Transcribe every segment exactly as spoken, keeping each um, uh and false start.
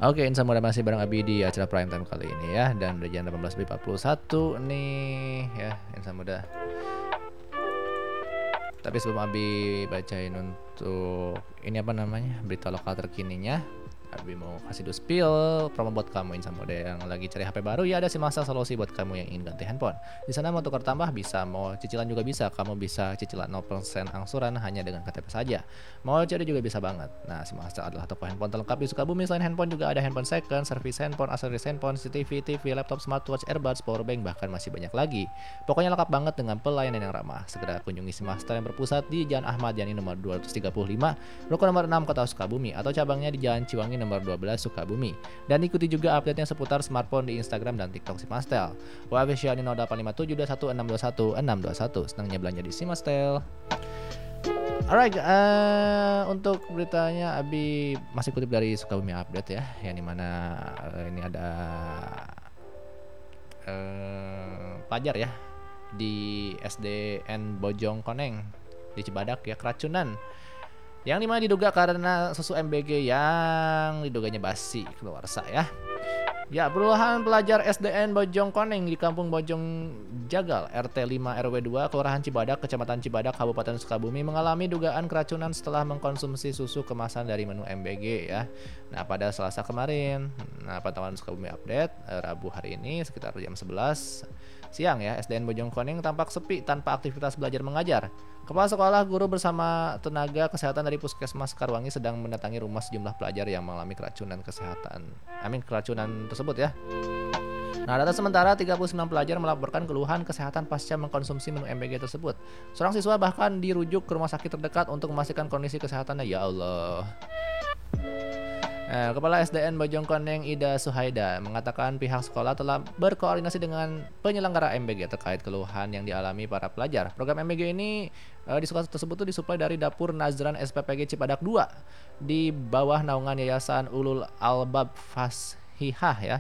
Oke, Insan Muda masih bareng Abi di acara Prime Time kali ini ya. Dan udah jam delapan belas lebih empat puluh satu nih ya, Insan Muda. Tapi sebelum Abi bacain untuk ini apa namanya, berita lokal terkininya, Abi mau kasih dulu spill promo buat kamu Insan Muda yang lagi cari H P baru. Ya ada Simastel solusi buat kamu yang ingin ganti handphone. Di sana mau tukar tambah bisa, mau cicilan juga bisa. Kamu bisa cicilan nol persen angsuran hanya dengan K T P saja. Mau C O D juga bisa banget. Nah, Simastel adalah toko handphone terlengkap di Sukabumi. Selain handphone juga ada handphone second, servis handphone, aksesoris handphone, C C T V, T V, laptop, smartwatch, earbuds, powerbank, bahkan masih banyak lagi. Pokoknya lengkap banget dengan pelayanan yang ramah. Segera kunjungi Simastel yang berpusat di Jalan Ahmad Yani nomor dua ratus tiga puluh lima, Ruko nomor enam Kota Sukabumi, atau cabangnya di Jalan Ciwangi nomor dua belas Sukabumi. Dan ikuti juga update-nya seputar smartphone di Instagram dan TikTok Simastel. W A official di nol delapan lima tujuh dua satu enam dua satu enam dua satu. Senangnya belanja di Simastel. Alright, uh, untuk beritanya Abi masih kutip dari Sukabumi Update ya, yang dimana uh, ini ada uh, pelajar ya di S D N Bojong Koneng di Cibadak ya keracunan, yang dimana diduga karena susu M B G yang diduganya basi keluarsa ya. Ya, puluhan pelajar S D N Bojong Koneng di Kampung Bojong Jagal, R T lima R W dua, Kelurahan Cibadak, Kecamatan Cibadak, Kabupaten Sukabumi mengalami dugaan keracunan setelah mengkonsumsi susu kemasan dari menu M B G ya. Nah, pada Selasa kemarin, nah pantauan Sukabumi Update, Rabu hari ini sekitar jam sebelas siang ya, S D N Bojong Koneng tampak sepi tanpa aktivitas belajar mengajar. Kepala sekolah, guru bersama tenaga kesehatan dari Puskesmas Karwangi sedang mendatangi rumah sejumlah pelajar yang mengalami keracunan kesehatan. Amin keracunan tersebut ya. Nah, data sementara tiga puluh sembilan pelajar melaporkan keluhan kesehatan pasca mengkonsumsi menu M B G tersebut. Seorang siswa bahkan dirujuk ke rumah sakit terdekat untuk memastikan kondisi kesehatannya. Ya Allah. Nah, Kepala S D N Bojong Koneng Ida Suhaida mengatakan pihak sekolah telah berkoordinasi dengan penyelenggara M B G terkait keluhan yang dialami para pelajar. Program M B G ini eh, di sekolah tersebut tuh disuplai dari Dapur Nazran S P P G Cibadak dua di bawah naungan Yayasan Ulul Albab Fasihah ya.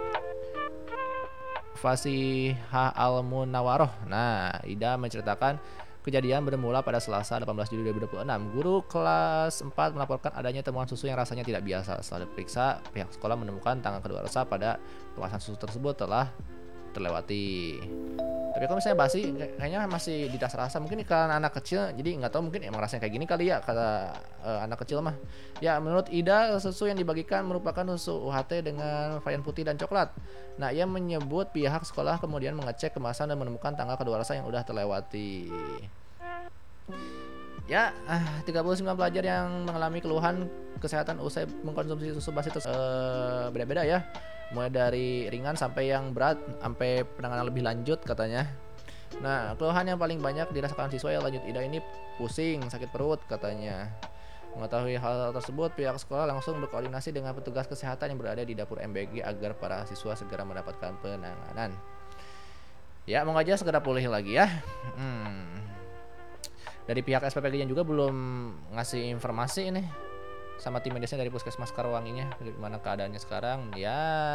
Fasihah Al-Munawaroh. Nah, Ida menceritakan kejadian bermula pada Selasa delapan belas Juli dua ribu dua puluh enam. Guru kelas empat melaporkan adanya temuan susu yang rasanya tidak biasa. Setelah diperiksa, pihak sekolah menemukan tangan kadaluarsa pada kemasan susu tersebut telah terlewati. Tapi kalau misalnya basi, kayaknya masih di tas rasa. Mungkin karena anak kecil, jadi nggak tahu, mungkin emang rasanya kayak gini kali ya kata uh, anak kecil mah. Ya, menurut Ida, susu yang dibagikan merupakan susu U H T dengan varian putih dan coklat. Nah, ia menyebut pihak sekolah kemudian mengecek kemasan dan menemukan tanggal kadaluarsa yang udah terlewati. Ya, ah, tiga puluh sembilan pelajar yang mengalami keluhan kesehatan usai mengkonsumsi susu basi tersebut uh, beda-beda ya. Mulai dari ringan sampai yang berat, sampai penanganan lebih lanjut katanya. Nah, keluhan yang paling banyak dirasakan siswa yang lanjut Ida ini pusing, sakit perut katanya. Mengetahui hal tersebut, pihak sekolah langsung berkoordinasi dengan petugas kesehatan yang berada di dapur M B G agar para siswa segera mendapatkan penanganan. Ya, moga aja segera pulih lagi ya. Hmm. Dari pihak S P P G-nya juga belum ngasih informasi ini sama tim medisnya dari Puskesmas Karwanginya gimana keadaannya sekarang ya.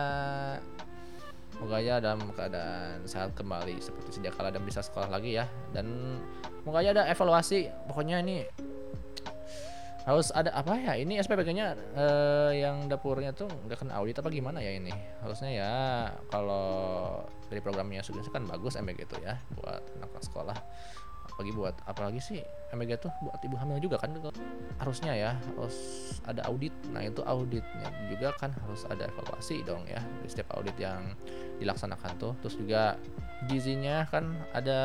Moga aja dalam keadaan sehat kembali seperti sedia kala dan bisa sekolah lagi ya. Dan moga aja ada evaluasi. Pokoknya ini harus ada apa ya, ini S P P G-nya eh, yang dapurnya tuh nggak kena audit apa gimana ya ini. Harusnya ya kalau dari programnya sudah kan bagus M B G itu ya buat anak sekolah. Apalagi buat apalagi sih M B G tuh buat ibu hamil juga kan harusnya ya, harus ada audit. Nah, itu auditnya juga kan harus ada evaluasi dong ya di setiap audit yang dilaksanakan tuh. Terus juga gizinya kan ada